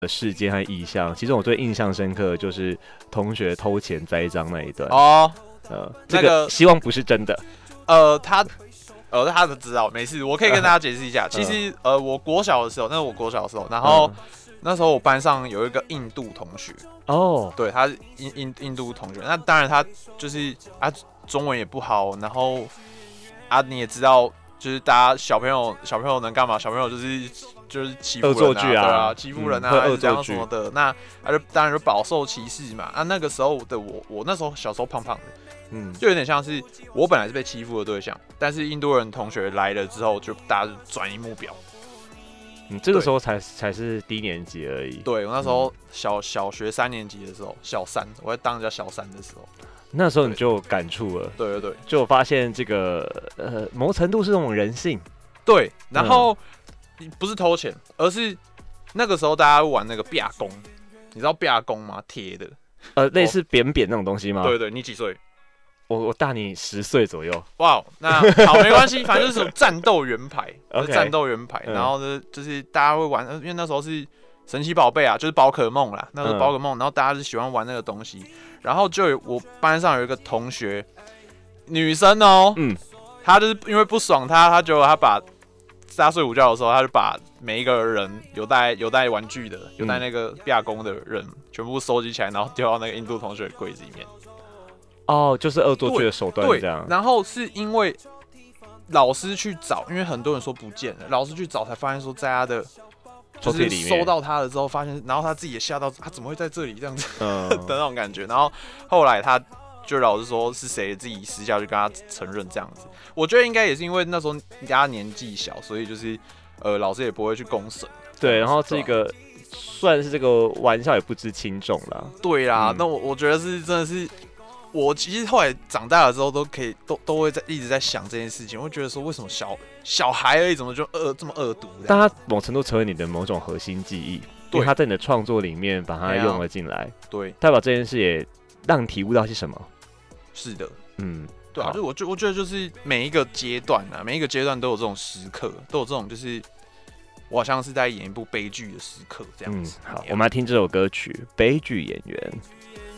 的事件和意象，其中我最印象深刻的就是同学偷钱栽赃那一段。 哦， 这个希望不是真的。 他的知道没事，我可以跟大家解释一下。其实我国小的时候，那是我国小的时候，然后那时候我班上有一个印度同学。 哦， 对，他是印度同学，那当然他就是中文也不好，然后你也知道，就是大家小朋友能干嘛？小朋友就是欺负人啊， 恶作剧啊， 对啊，欺负人啊，这样什么的，那他就当然就饱受歧视嘛。那个时候的我那时候小时候胖胖的，就有点像是我本来是被欺负的对象，但是印度人同学来了之后，就大家就转移目标。 这个时候才是低年级而已。 对，我那时候小学3年级的时候，小3，我在当人家小3的时候， 那时候你就有感触了。 对， 就发现这个某程度是这种人性。 对，然后不是偷钱，而是那个时候大家玩那个壁弓，你知道壁弓吗？铁的， 类似扁扁那种东西吗？ 对，你几岁？ 我大你10岁左右。 哇，那好，没关系，反正就是战斗圆牌，战斗圆牌。然后呢，就是大家会玩，因为那时候是神奇宝贝啊，就是宝可梦啦，那时候宝可梦，然后大家是喜欢玩那个东西。然后就有我班上有一个同学，女生哦，她就是因为不爽她觉得她把大家睡午觉的时候，她就把每一个人有带玩具的、有带那个壁弓的人，全部收集起来，然后丢到那个印度同学的柜子里面。 哦，就是恶作剧的手段这样。 然后是因为老师去找，因为很多人说不见了，老师去找才发现说在他的就是收到他了之后，发现，然后他自己也吓到，他怎么会在这里这样子的那种感觉。然后后来他就老师说是谁，自己私下去跟他承认这样子。我觉得应该也是因为那时候他年纪小，所以就是老师也不会去公审。 对，然后这个算是这个玩笑也不知轻重啦。 对啦，那我觉得是真的是。我其实后来长大了之后，都会一直在想这件事情。我会觉得说，为什么小孩而已，怎么就这么恶毒？ 但他某程度成为你的某种核心记忆，因为他在你的创作里面把它用了进来。 对， 代表这件事也让你体悟到是什么？ 是的，对啊，我觉得就是每一个阶段啊，每一个阶段都有这种时刻，都有这种就是我好像是在演一部悲剧的时刻这样子。 好，我们来听这首歌曲《悲剧演员》。